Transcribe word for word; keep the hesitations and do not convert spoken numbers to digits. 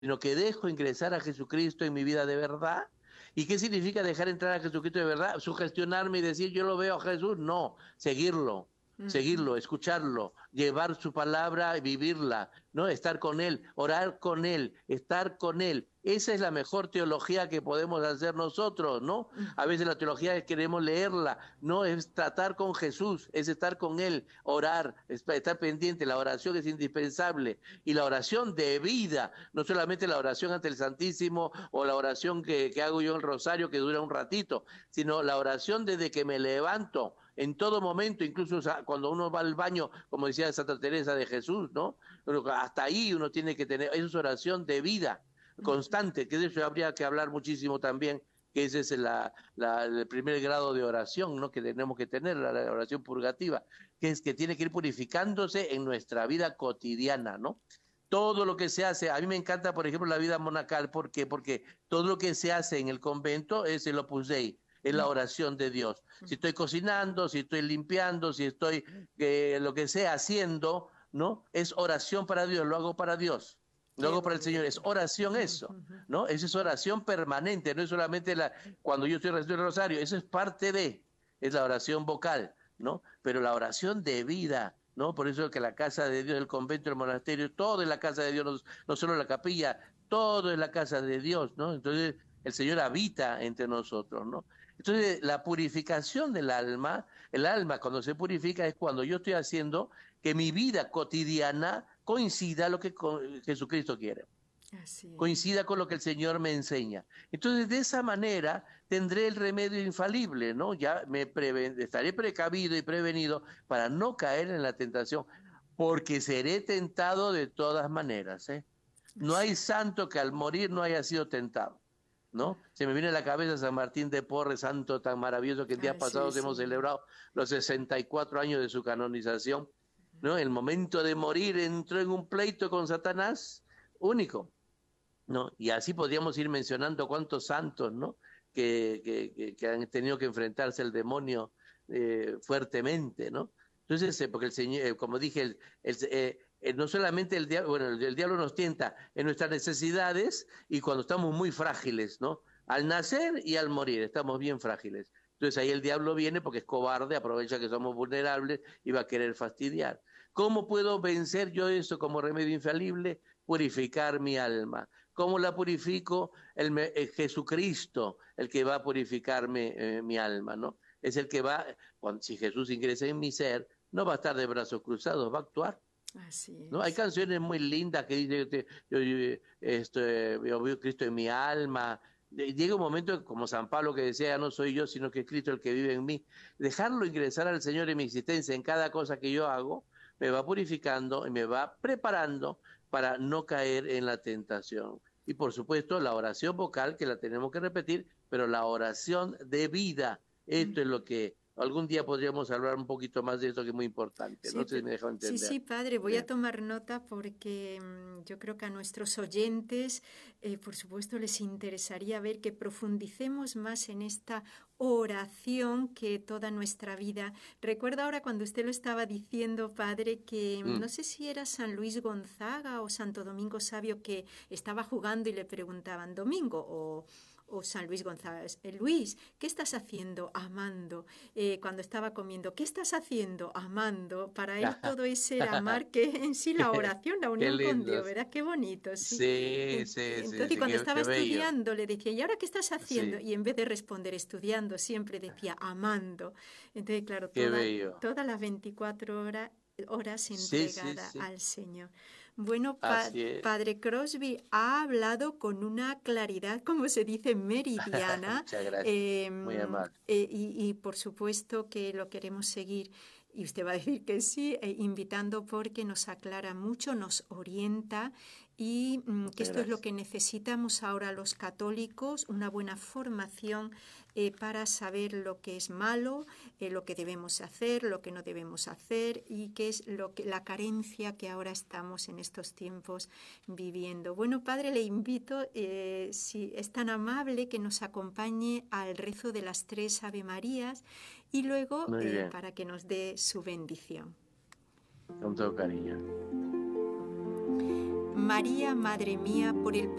sino que dejo ingresar a Jesucristo en mi vida de verdad. ¿Y qué significa dejar entrar a Jesucristo de verdad? Sugestionarme y decir, yo lo veo a Jesús. No, seguirlo, Ujú. seguirlo, escucharlo, llevar su palabra y vivirla, ¿no? Estar con Él, orar con Él, estar con Él. Esa es la mejor teología que podemos hacer nosotros, ¿no? A Ujú. veces la teología queremos leerla, no, es tratar con Jesús, es estar con Él, orar, estar pendiente, la oración es indispensable. Y la oración de vida, no solamente la oración ante el Santísimo o la oración que, que hago yo en el rosario que dura un ratito, sino la oración desde que me levanto, en todo momento, incluso cuando uno va al baño, como decía Santa Teresa de Jesús, ¿no? Hasta ahí uno tiene que tener, eso es oración de vida Ujú. constante, que de eso habría que hablar muchísimo también, que ese es la, la, el primer grado de oración, ¿no? Que tenemos que tener, la, la oración purgativa, que es que tiene que ir purificándose en nuestra vida cotidiana, ¿no? Todo lo que se hace, a mí me encanta, por ejemplo, la vida monacal, ¿por qué? Porque todo lo que se hace en el convento es el Opus Dei, es la Ujú. oración de Dios. Si Ujú. estoy cocinando, si estoy limpiando, si estoy, eh, lo que sea haciendo, ¿no? Es oración para Dios, lo hago para Dios, lo Qué hago para el Señor, es bonito. oración eso, Ujú. ¿no? Esa es oración permanente, no es solamente la, cuando yo estoy rezando el rosario, eso es parte de, es la oración vocal, ¿no? Pero la oración de vida, ¿no? Por eso es que la casa de Dios, el convento, el monasterio, todo es la casa de Dios, no, no solo la capilla, todo es la casa de Dios, ¿no? Entonces el Señor habita entre nosotros, ¿no? Entonces la purificación del alma, el alma cuando se purifica es cuando yo estoy haciendo que mi vida cotidiana coincida a lo que Jesucristo quiere, Así es. coincida con lo que el Señor me enseña. Entonces, de esa manera tendré el remedio infalible, ¿no? Ya me preven estaré precavido y prevenido para no caer en la tentación, porque seré tentado de todas maneras, ¿eh? No Así. hay santo que al morir no haya sido tentado, ¿no? Se me viene a la cabeza San Martín de Porres, santo tan maravilloso que en días Así, pasados hemos sí. celebrado los sesenta y cuatro años de su canonización, ¿no? El momento de morir entró en un pleito con Satanás único, ¿no? Y así podríamos ir mencionando cuántos santos, ¿no? Que, que, que, que han tenido que enfrentarse al demonio eh, fuertemente, ¿no? Entonces, eh, porque el Señor, eh, como dije, el, el, eh, eh, no solamente el diablo, bueno, el, el diablo nos tienta en nuestras necesidades y cuando estamos muy frágiles, ¿no? Al nacer y al morir, estamos bien frágiles. Entonces ahí el diablo viene porque es cobarde, aprovecha que somos vulnerables y va a querer fastidiar. ¿Cómo puedo vencer yo eso como remedio infalible? Purificar mi alma. ¿Cómo la purifico? El, el Jesucristo, el que va a purificarme eh, mi alma, ¿no? Es el que va, cuando, si Jesús ingresa en mi ser, no va a estar de brazos cruzados, va a actuar. Así ¿No? Hay es. canciones muy lindas que dicen, yo, yo, esto, yo veo Cristo en mi alma. Llega un momento como San Pablo que decía, ya no soy yo, sino que es Cristo el que vive en mí. Dejarlo ingresar al Señor en mi existencia, en cada cosa que yo hago, me va purificando y me va preparando para no caer en la tentación. Y por supuesto, la oración vocal, que la tenemos que repetir, pero la oración de vida, esto es lo que algún día podríamos hablar un poquito más de esto que es muy importante. Sí, No sé si pe- me dejó sí, entender. sí, padre, voy a Bien. tomar nota porque mm, yo creo que a nuestros oyentes, eh, por supuesto, les interesaría ver que profundicemos más en esta oración que toda nuestra vida. Recuerdo ahora cuando usted lo estaba diciendo, padre, que mm, no Mm. sé si era San Luis Gonzaga o Santo Domingo Sabio que estaba jugando y le preguntaban, Domingo o, o San Luis Gonzaga, eh, Luis, ¿qué estás haciendo? Amando. Eh, cuando estaba comiendo, ¿qué estás haciendo? Amando. Para él todo es el amar, que en sí la qué, oración, la qué unión con Dios, lindos. ¿verdad? Qué bonito, sí. Sí, En- sí, sí, Entonces, y sí, cuando qué, estaba qué bello. estudiando, le decía, ¿y ahora qué estás haciendo? Sí, Y en vez de responder estudiando, siempre decía amando. Entonces, claro, qué toda, bello. todas las veinticuatro horas horas Sí, sí, entregada sí. al Señor. Bueno, pa- Así es. Padre Crosby ha hablado con una claridad, como se dice, meridiana, Muchas gracias. eh, Muy amable. eh, y, y por supuesto que lo queremos seguir. Y usted va a decir que sí, eh, invitando porque nos aclara mucho, nos orienta y mm, que Muchas esto es lo gracias. que necesitamos ahora los católicos, una buena formación eh, para saber lo que es malo, eh, lo que debemos hacer, lo que no debemos hacer y qué es lo que, la carencia que ahora estamos en estos tiempos viviendo. Bueno, padre, le invito, eh, si es tan amable, que nos acompañe al rezo de las tres Ave Marías y luego Muy eh, bien. para que nos dé su bendición. Con todo cariño. María, Madre mía, por el